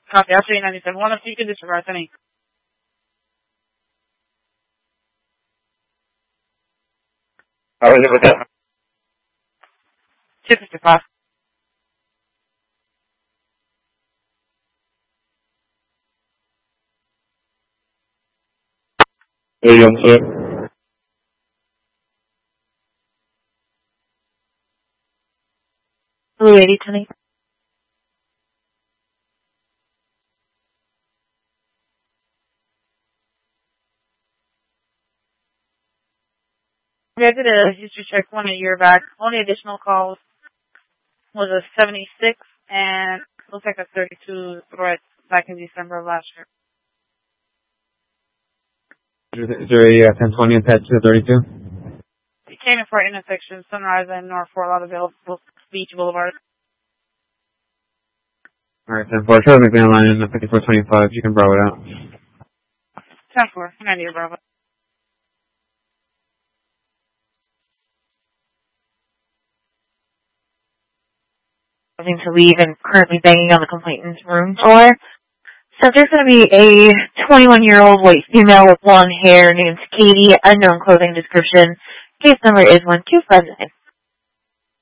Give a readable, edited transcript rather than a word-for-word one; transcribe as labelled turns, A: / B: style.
A: Copy. I'll show you 97. One of you can disregard any.
B: How is it with that?
A: 255.
B: There you go, sir.
C: Blue 80, Tony.
A: I did a history check 1 year back. Only additional calls was a 76 and looks like a 32 threat back in December of last year.
D: Is there a 1020 attached to the 32?
A: He came in for an intersection, Sunrise and North Fort Lauderdale Beach Boulevard.
D: Alright, 10-4. Try to make the line in the 5425. You can borrow it out.
A: 10-4. 90 Bravo.
C: Having to leave and currently banging on the complainant's room door. So there's going to be a 21-year-old white female with blonde hair named Katie, unknown clothing description. Case number is 1259.